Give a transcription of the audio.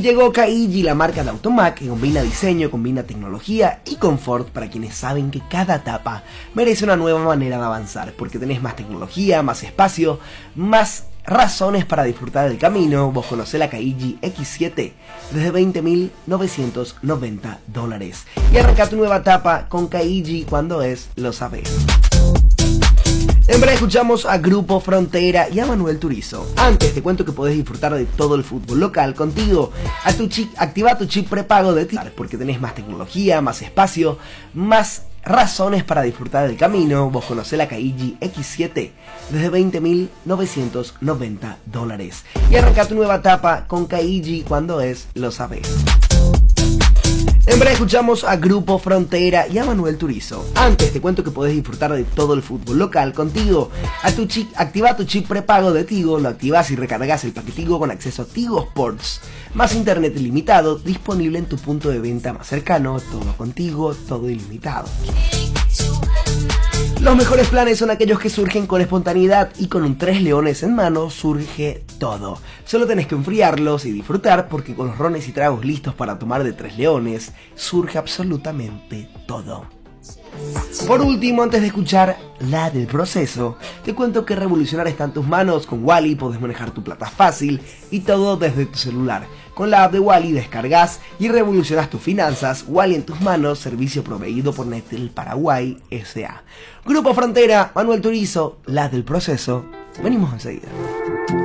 Llegó Kaigi, la marca de Automac, que combina diseño, combina tecnología y confort para quienes saben que cada etapa merece una nueva manera de avanzar, porque tenés más tecnología, más espacio, más razones para disfrutar del camino. Vos conocés la Kaigi X7 desde $20.990 y arranca tu nueva etapa con Kaigi cuando lo sabés. En breve escuchamos a Grupo Frontera y a Manuel Turizo. Antes te cuento que podés disfrutar de todo el fútbol local contigo. Activa tu chip prepago de ti, porque tenés más tecnología, más espacio, más razones para disfrutar del camino. Vos conocés la Kaigi X7 desde $20.990 y arranca tu nueva etapa con Kaigi cuando lo sabés. En breve escuchamos a Grupo Frontera y a Manuel Turizo. Antes te cuento que podés disfrutar de todo el fútbol local contigo. Activa tu chip prepago de Tigo, lo activás y recargas el paquete Tigo con acceso a Tigo Sports. Más internet ilimitado, disponible en tu punto de venta más cercano, todo contigo, todo ilimitado. Los mejores planes son aquellos que surgen con espontaneidad y con un 3 leones en mano surge todo. Solo tenés que enfriarlos y disfrutar, porque con los rones y tragos listos para tomar de 3 leones surge absolutamente todo. Por último, antes de escuchar la del proceso, te cuento que revolucionar está en tus manos. Con Wally podés manejar tu plata fácil y todo desde tu celular. Con la app de Wally descargas y revolucionas tus finanzas. Wally en tus manos, servicio proveído por Netel Paraguay S.A. Grupo Frontera, Manuel Turizo, la del proceso. Venimos enseguida.